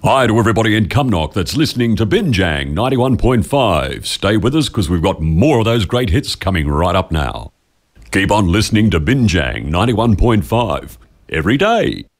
Hi to everybody in Cumnock that's listening to Binjang 91.5. Stay with us because we've got more of those great hits coming right up now. Keep on listening to Binjang 91.5 every day.